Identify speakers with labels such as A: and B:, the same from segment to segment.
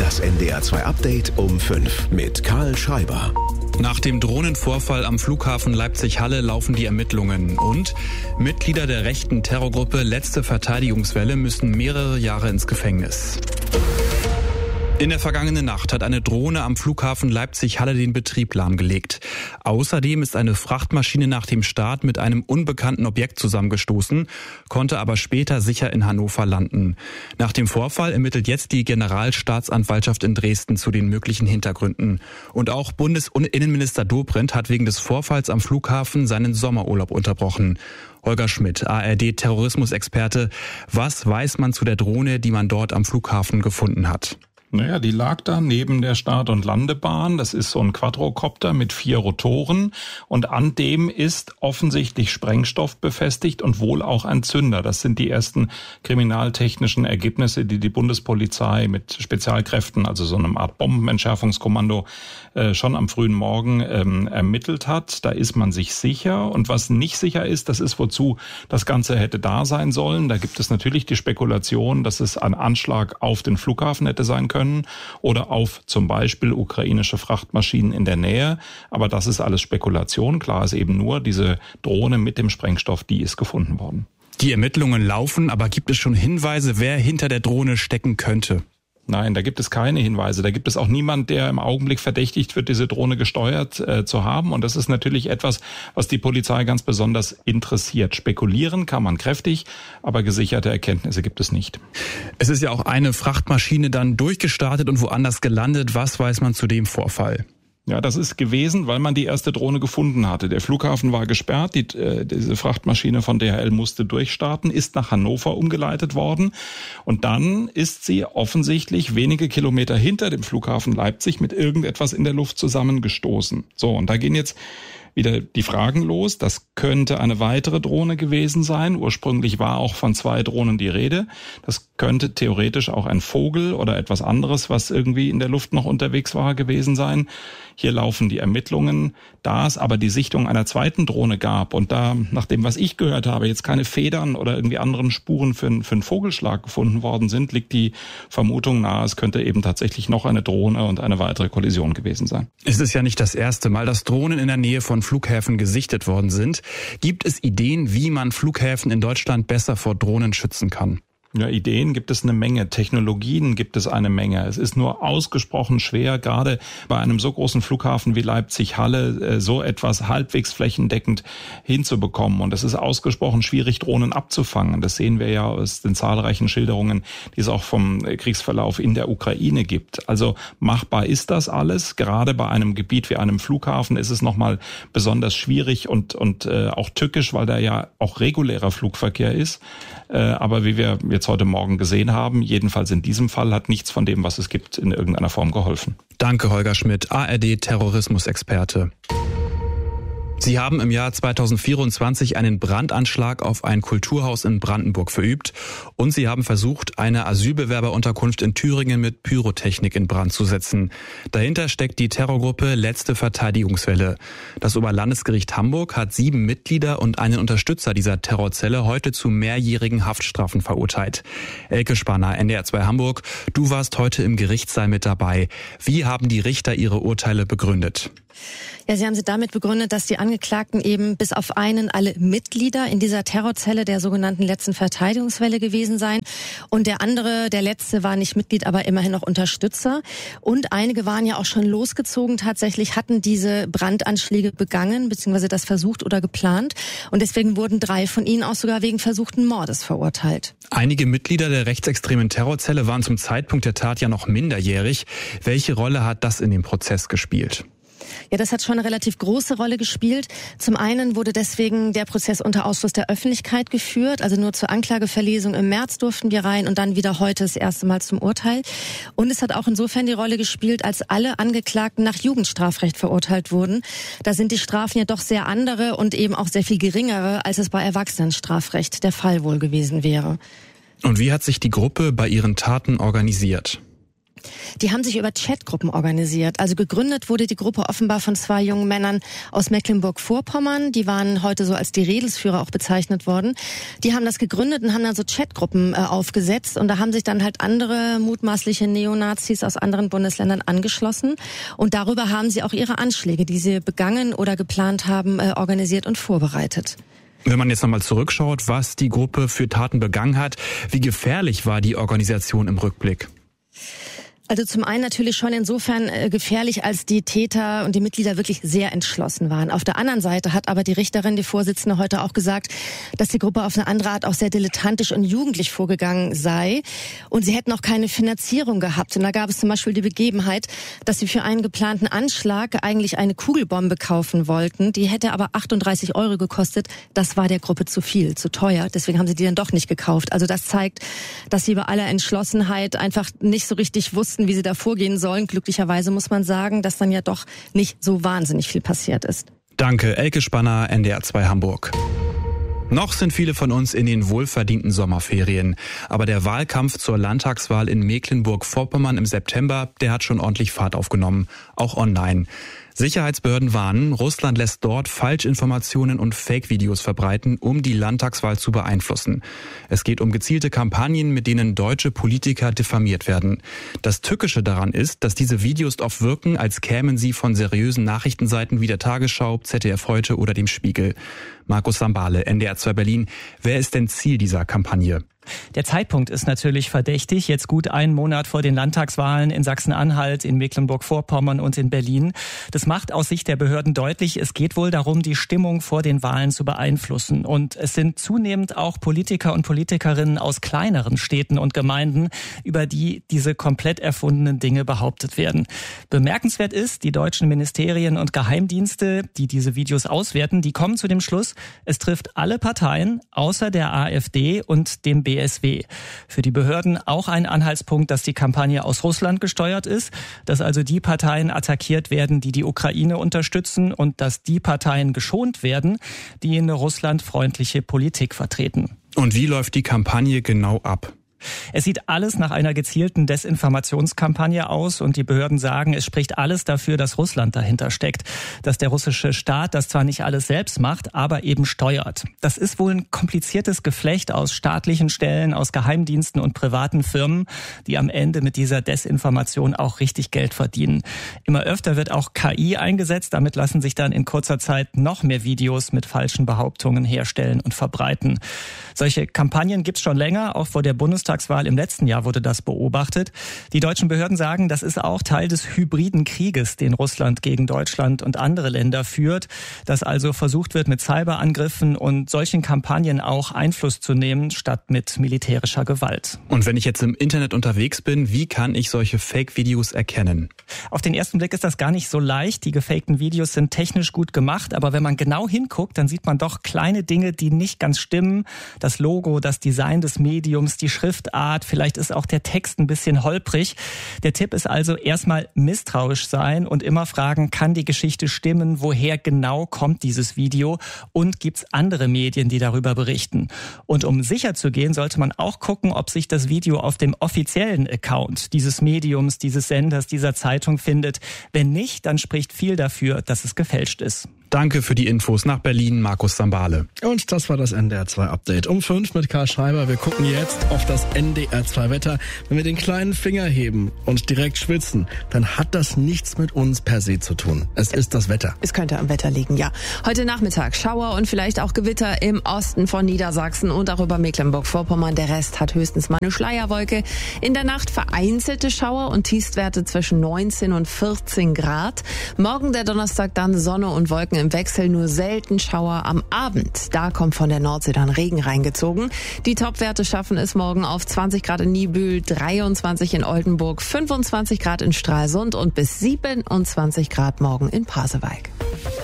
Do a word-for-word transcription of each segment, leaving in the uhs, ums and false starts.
A: Das N D R zwei Update um fünf mit Karl Schreiber.
B: Nach dem Drohnenvorfall am Flughafen Leipzig-Halle laufen die Ermittlungen. Und Mitglieder der rechten Terrorgruppe Letzte Verteidigungswelle müssen mehrere Jahre ins Gefängnis. In der vergangenen Nacht hat eine Drohne am Flughafen Leipzig-Halle den Betrieb lahmgelegt. Außerdem ist eine Frachtmaschine nach dem Start mit einem unbekannten Objekt zusammengestoßen, konnte aber später sicher in Hannover landen. Nach dem Vorfall ermittelt jetzt die Generalstaatsanwaltschaft in Dresden zu den möglichen Hintergründen. Und auch Bundesinnenminister Dobrindt hat wegen des Vorfalls am Flughafen seinen Sommerurlaub unterbrochen. Holger Schmidt, A R D-Terrorismusexperte. Was weiß man zu der Drohne, die man dort am Flughafen gefunden hat?
C: Naja, die lag da neben der Start- und Landebahn. Das ist so ein Quadrocopter mit vier Rotoren. Und an dem ist offensichtlich Sprengstoff befestigt und wohl auch ein Zünder. Das sind die ersten kriminaltechnischen Ergebnisse, die die Bundespolizei mit Spezialkräften, also so einem Art Bombenentschärfungskommando, äh, schon am frühen Morgen ähm, ermittelt hat. Da ist man sich sicher. Und was nicht sicher ist, das ist, wozu das Ganze hätte da sein sollen. Da gibt es natürlich die Spekulation, dass es ein Anschlag auf den Flughafen hätte sein können. Oder auf zum Beispiel ukrainische Frachtmaschinen in der Nähe. Aber das ist alles Spekulation. Klar ist eben nur, diese Drohne mit dem Sprengstoff, die ist gefunden worden.
B: Die Ermittlungen laufen, aber gibt es schon Hinweise, wer hinter der Drohne stecken könnte?
C: Nein, da gibt es keine Hinweise. Da gibt es auch niemand, der im Augenblick verdächtigt wird, diese Drohne gesteuert äh, zu haben. Und das ist natürlich etwas, was die Polizei ganz besonders interessiert. Spekulieren kann man kräftig, aber gesicherte Erkenntnisse gibt es nicht.
B: Es ist ja auch eine Frachtmaschine dann durchgestartet und woanders gelandet. Was weiß man zu dem Vorfall?
C: Ja, das ist gewesen, weil man die erste Drohne gefunden hatte. Der Flughafen war gesperrt, die, äh, diese Frachtmaschine von D H L musste durchstarten, ist nach Hannover umgeleitet worden. Und dann ist sie offensichtlich wenige Kilometer hinter dem Flughafen Leipzig mit irgendetwas in der Luft zusammengestoßen. So, und da gehen jetzt wieder die Fragen los. Das könnte eine weitere Drohne gewesen sein. Ursprünglich war auch von zwei Drohnen die Rede. Das könnte theoretisch auch ein Vogel oder etwas anderes, was irgendwie in der Luft noch unterwegs war, gewesen sein. Hier laufen die Ermittlungen. Da es aber die Sichtung einer zweiten Drohne gab und da, nach dem, was ich gehört habe, jetzt keine Federn oder irgendwie anderen Spuren für, einen, für einen Vogelschlag gefunden worden sind, liegt die Vermutung nahe, es könnte eben tatsächlich noch eine Drohne und eine weitere Kollision gewesen sein.
B: Es ist ja nicht das erste Mal, dass Drohnen in der Nähe von Flughäfen gesichtet worden sind. Gibt es Ideen, wie man Flughäfen in Deutschland besser vor Drohnen schützen kann?
C: Ja, Ideen gibt es eine Menge, Technologien gibt es eine Menge. Es ist nur ausgesprochen schwer, gerade bei einem so großen Flughafen wie Leipzig-Halle so etwas halbwegs flächendeckend hinzubekommen. Und es ist ausgesprochen schwierig, Drohnen abzufangen. Das sehen wir ja aus den zahlreichen Schilderungen, die es auch vom Kriegsverlauf in der Ukraine gibt. Also machbar ist das alles. Gerade bei einem Gebiet wie einem Flughafen ist es nochmal besonders schwierig und, und äh, auch tückisch, weil da ja auch regulärer Flugverkehr ist. Äh, aber wie wir jetzt heute Morgen gesehen haben, jedenfalls in diesem Fall hat nichts von dem, was es gibt, in irgendeiner Form geholfen.
B: Danke, Holger Schmidt, A R D-Terrorismusexperte. Sie haben im Jahr zweitausendvierundzwanzig einen Brandanschlag auf ein Kulturhaus in Brandenburg verübt und Sie haben versucht, eine Asylbewerberunterkunft in Thüringen mit Pyrotechnik in Brand zu setzen. Dahinter steckt die Terrorgruppe Letzte Verteidigungswelle. Das Oberlandesgericht Hamburg hat sieben Mitglieder und einen Unterstützer dieser Terrorzelle heute zu mehrjährigen Haftstrafen verurteilt. Elke Spanner, N D R zwei Hamburg, du warst heute im Gerichtssaal mit dabei. Wie haben die Richter ihre Urteile begründet?
D: Ja, sie haben sie damit begründet, dass die Angeklagten eben bis auf einen alle Mitglieder in dieser Terrorzelle der sogenannten Letzten Verteidigungswelle gewesen seien. Und der andere, der letzte, war nicht Mitglied, aber immerhin noch Unterstützer. Und einige waren ja auch schon losgezogen, tatsächlich hatten diese Brandanschläge begangen, beziehungsweise das versucht oder geplant. Und deswegen wurden drei von ihnen auch sogar wegen versuchten Mordes verurteilt.
B: Einige Mitglieder der rechtsextremen Terrorzelle waren zum Zeitpunkt der Tat ja noch minderjährig. Welche Rolle hat das in dem Prozess gespielt?
D: Ja, das hat schon eine relativ große Rolle gespielt. Zum einen wurde deswegen der Prozess unter Ausschluss der Öffentlichkeit geführt. Also nur zur Anklageverlesung im März durften wir rein und dann wieder heute das erste Mal zum Urteil. Und es hat auch insofern die Rolle gespielt, als alle Angeklagten nach Jugendstrafrecht verurteilt wurden. Da sind die Strafen ja doch sehr andere und eben auch sehr viel geringere, als es bei Erwachsenenstrafrecht der Fall wohl gewesen wäre.
B: Und wie hat sich die Gruppe bei ihren Taten organisiert?
D: Die haben sich über Chatgruppen organisiert. Also gegründet wurde die Gruppe offenbar von zwei jungen Männern aus Mecklenburg-Vorpommern. Die waren heute so als die Redelsführer auch bezeichnet worden. Die haben das gegründet und haben dann so Chatgruppen äh, aufgesetzt. Und da haben sich dann halt andere mutmaßliche Neonazis aus anderen Bundesländern angeschlossen. Und darüber haben sie auch ihre Anschläge, die sie begangen oder geplant haben, äh, organisiert und vorbereitet.
B: Wenn man jetzt nochmal zurückschaut, was die Gruppe für Taten begangen hat, wie gefährlich war die Organisation im Rückblick?
D: Also zum einen natürlich schon insofern äh, gefährlich, als die Täter und die Mitglieder wirklich sehr entschlossen waren. Auf der anderen Seite hat aber die Richterin, die Vorsitzende, heute auch gesagt, dass die Gruppe auf eine andere Art auch sehr dilettantisch und jugendlich vorgegangen sei. Und sie hätten auch keine Finanzierung gehabt. Und da gab es zum Beispiel die Begebenheit, dass sie für einen geplanten Anschlag eigentlich eine Kugelbombe kaufen wollten. Die hätte aber achtunddreißig Euro gekostet. Das war der Gruppe zu viel, zu teuer. Deswegen haben sie die dann doch nicht gekauft. Also das zeigt, dass sie bei aller Entschlossenheit einfach nicht so richtig wussten, wie sie da vorgehen sollen. Glücklicherweise muss man sagen, dass dann ja doch nicht so wahnsinnig viel passiert ist.
B: Danke, Elke Spanner, N D R zwei Hamburg. Noch sind viele von uns in den wohlverdienten Sommerferien. Aber der Wahlkampf zur Landtagswahl in Mecklenburg-Vorpommern im September, der hat schon ordentlich Fahrt aufgenommen, auch online. Sicherheitsbehörden warnen, Russland lässt dort Falschinformationen und Fake-Videos verbreiten, um die Landtagswahl zu beeinflussen. Es geht um gezielte Kampagnen, mit denen deutsche Politiker diffamiert werden. Das Tückische daran ist, dass diese Videos oft wirken, als kämen sie von seriösen Nachrichtenseiten wie der Tagesschau, Z D F Heute oder dem Spiegel. Markus Sambale, N D R zwei Berlin. Wer ist denn Ziel dieser Kampagne?
E: Der Zeitpunkt ist natürlich verdächtig. Jetzt gut einen Monat vor den Landtagswahlen in Sachsen-Anhalt, in Mecklenburg-Vorpommern und in Berlin. Das macht aus Sicht der Behörden deutlich, es geht wohl darum, die Stimmung vor den Wahlen zu beeinflussen. Und es sind zunehmend auch Politiker und Politikerinnen aus kleineren Städten und Gemeinden, über die diese komplett erfundenen Dinge behauptet werden. Bemerkenswert ist, die deutschen Ministerien und Geheimdienste, die diese Videos auswerten, die kommen zu dem Schluss, es trifft alle Parteien außer der AfD und dem B S W. Für die Behörden auch ein Anhaltspunkt, dass die Kampagne aus Russland gesteuert ist, dass also die Parteien attackiert werden, die die Ukraine unterstützen und dass die Parteien geschont werden, die eine russlandfreundliche Politik vertreten.
B: Und wie läuft die Kampagne genau ab?
E: Es sieht alles nach einer gezielten Desinformationskampagne aus und die Behörden sagen, es spricht alles dafür, dass Russland dahinter steckt. Dass der russische Staat das zwar nicht alles selbst macht, aber eben steuert. Das ist wohl ein kompliziertes Geflecht aus staatlichen Stellen, aus Geheimdiensten und privaten Firmen, die am Ende mit dieser Desinformation auch richtig Geld verdienen. Immer öfter wird auch K I eingesetzt. Damit lassen sich dann in kurzer Zeit noch mehr Videos mit falschen Behauptungen herstellen und verbreiten. Solche Kampagnen gibt's schon länger, auch vor der Bundestagswahl im letzten Jahr wurde das beobachtet. Die deutschen Behörden sagen, das ist auch Teil des hybriden Krieges, den Russland gegen Deutschland und andere Länder führt, dass also versucht wird, mit Cyberangriffen und solchen Kampagnen auch Einfluss zu nehmen, statt mit militärischer Gewalt.
B: Und wenn ich jetzt im Internet unterwegs bin, wie kann ich solche Fake-Videos erkennen?
E: Auf den ersten Blick ist das gar nicht so leicht. Die gefakten Videos sind technisch gut gemacht, aber wenn man genau hinguckt, dann sieht man doch kleine Dinge, die nicht ganz stimmen. Das Logo, das Design des Mediums, die Schriftart, vielleicht ist auch der Text ein bisschen holprig. Der Tipp ist also erstmal misstrauisch sein und immer fragen, kann die Geschichte stimmen, woher genau kommt dieses Video und gibt's andere Medien, die darüber berichten. Und um sicher zu gehen, sollte man auch gucken, ob sich das Video auf dem offiziellen Account dieses Mediums, dieses Senders, dieser Zeitung findet. Wenn nicht, dann spricht viel dafür, dass es gefälscht ist.
B: Danke für die Infos nach Berlin, Markus Sambale.
F: Und das war das N D R zwei Update um fünf mit Karl Schreiber. Wir gucken jetzt auf das N D R zwei Wetter. Wenn wir den kleinen Finger heben und direkt schwitzen, dann hat das nichts mit uns per se zu tun. Es ist das Wetter.
G: Es könnte am Wetter liegen, ja. Heute Nachmittag Schauer und vielleicht auch Gewitter im Osten von Niedersachsen und auch über Mecklenburg-Vorpommern. Der Rest hat höchstens mal eine Schleierwolke. In der Nacht vereinzelte Schauer und Tiefstwerte zwischen neunzehn und vierzehn Grad. Morgen der Donnerstag dann Sonne und Wolken im Wechsel, nur selten Schauer am Abend. Da kommt von der Nordsee dann Regen reingezogen. Die Topwerte schaffen es morgen auf zwanzig Grad in Niebüll, dreiundzwanzig in Oldenburg, fünfundzwanzig Grad in Stralsund und bis siebenundzwanzig Grad morgen in Pasewalk.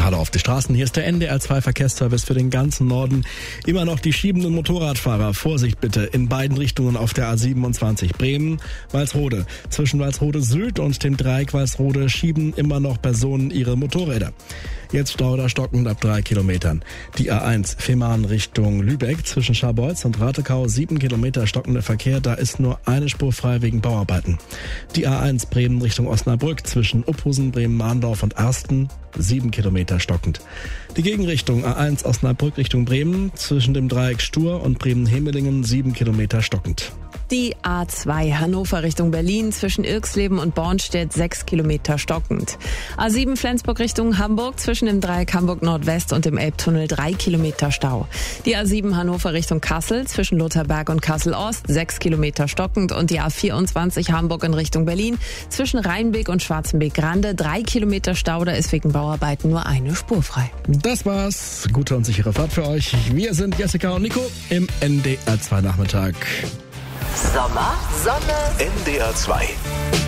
F: Hallo auf die Straßen, hier ist der N D R zwei Verkehrsservice für den ganzen Norden. Immer noch die schiebenden Motorradfahrer. Vorsicht bitte in beiden Richtungen auf der A siebenundzwanzig. Bremen, Walsrode. Zwischen Walsrode Süd und dem Dreieck Walsrode schieben immer noch Personen ihre Motorräder. Jetzt Stau oder stockend ab drei Kilometern. Die A eins Fehmarn Richtung Lübeck zwischen Scharbeutz und Ratekau. Sieben Kilometer stockender Verkehr. Da ist nur eine Spur frei wegen Bauarbeiten. Die A eins Bremen Richtung Osnabrück zwischen Uphusen, Bremen-Mahndorf und Arsten. Sieben Kilometer stockend. Die Gegenrichtung A eins Osnabrück Richtung Bremen zwischen dem Dreieck Stur und Bremen-Hemelingen. Sieben Kilometer stockend.
G: Die A zwei Hannover Richtung Berlin zwischen Irxleben und Bornstedt sechs Kilometer stockend. A sieben Flensburg Richtung Hamburg zwischen dem Dreieck Hamburg Nordwest und dem Elbtunnel drei Kilometer Stau. Die A sieben Hannover Richtung Kassel zwischen Lotharberg und Kassel Ost sechs Kilometer stockend und die A vierundzwanzig Hamburg in Richtung Berlin zwischen Rheinbeek und Schwarzenbeek-Grande drei Kilometer Stau. Da ist wegen Bauarbeiten nur eine Spur frei.
F: Das war's. Gute und sichere Fahrt für euch. Wir sind Jessica und Nico im N D R zwei Nachmittag.
A: Sommer, Sonne, N D R zwei.